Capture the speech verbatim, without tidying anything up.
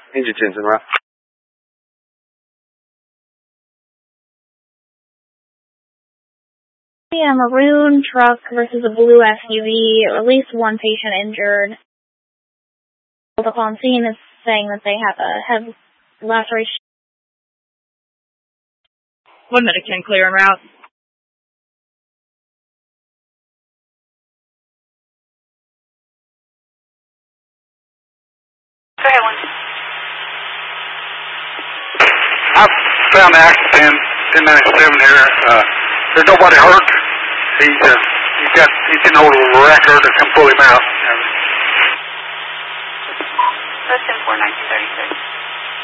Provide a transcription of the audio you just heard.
Engine Jensen, right? Yeah, maroon truck versus a blue S U V, at least one patient injured. Upon scene is saying that they have a head laceration. One minute, ten, clear en route. I found the accident ten ninety-seven here. Uh, there's nobody hurt. He's uh, he's got he's in hold of a record to come pull him out. That's in four nineteen thirty-six.